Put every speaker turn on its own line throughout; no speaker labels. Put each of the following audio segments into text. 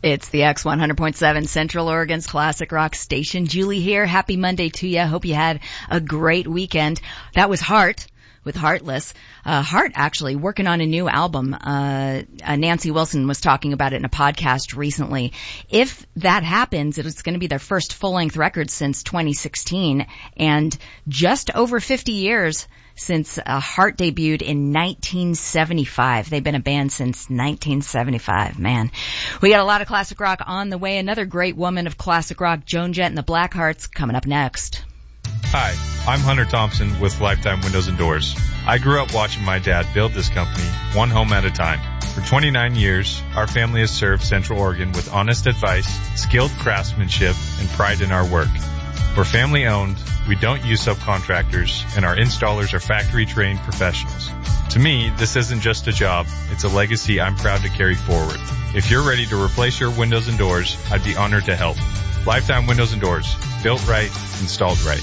It's the X 100.7 Central Oregon's classic rock station. Julie here. Happy Monday to you. Hope you had a great weekend. That was Heart with Heartless. Heart actually working on a new album. Nancy Wilson was talking about it in a podcast recently. If that happens, it's going to be their first full-length record since 2016 and just over 50 years since Heart debuted in 1975. They've been a band since 1975, man. We got a lot of classic rock on the way. Another great woman of classic rock, Joan Jett and the Blackhearts, coming up next.
Hi, I'm Hunter Thompson with Lifetime Windows and Doors. I grew up watching my dad build this company one home at a time. For 29 years, our family has served Central Oregon with honest advice, skilled craftsmanship, and pride in our work. We're family owned, we don't use subcontractors, and our installers are factory-trained professionals. To me, this isn't just a job, it's a legacy I'm proud to carry forward. If you're ready to replace your windows and doors, I'd be honored to help. Lifetime Windows and Doors. Built right, installed right.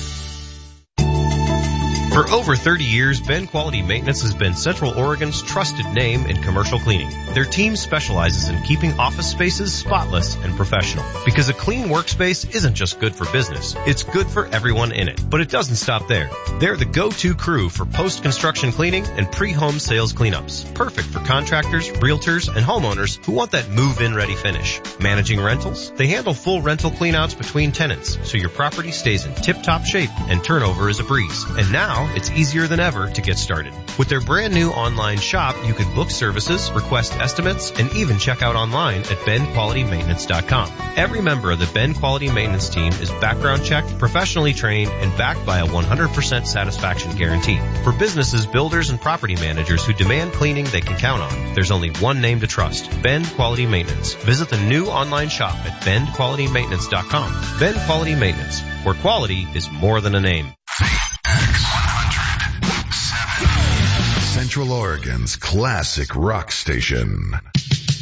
For over 30 years, Ben Quality Maintenance has been Central Oregon's trusted name in commercial cleaning. Their team specializes in keeping office spaces spotless and professional. Because a clean workspace isn't just good for business, it's good for everyone in it. But it doesn't stop there. They're the go-to crew for post-construction cleaning and pre-home sales cleanups. Perfect for contractors, realtors, and homeowners who want that move-in ready finish. Managing rentals? They handle full rental cleanouts between tenants, so your property stays in tip-top shape and turnover is a breeze. And now, it's easier than ever to get started. With their brand new online shop, you can book services, request estimates, and even check out online at benqualitymaintenance.com. Every member of the Ben Quality Maintenance team is background checked, professionally trained, and backed by a 100% satisfaction guarantee. For businesses, builders, and property managers who demand cleaning they can count on, there's only one name to trust, Ben Quality Maintenance. Visit the new online shop at benqualitymaintenance.com. Ben Quality Maintenance, where quality is more than a name.
Central Oregon's classic rock station.